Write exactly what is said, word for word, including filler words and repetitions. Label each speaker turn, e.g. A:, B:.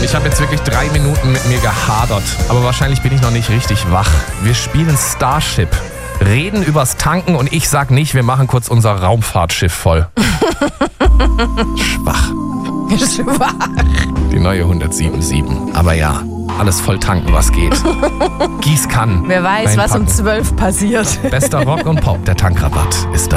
A: Ich habe jetzt wirklich drei Minuten mit mir gehadert, aber wahrscheinlich bin ich noch nicht richtig wach. Wir spielen Starship, reden übers Tanken und ich sag nicht, wir machen kurz unser Raumfahrtschiff voll. Schwach.
B: Schwach.
A: Die neue hundertsieben Komma sieben. Aber ja, alles voll tanken, was geht. Gießkannen.
B: Wer weiß, was um
A: reinpacken.
B: zwölf passiert.
A: Bester Rock und Pop, der Tankrabatt ist da.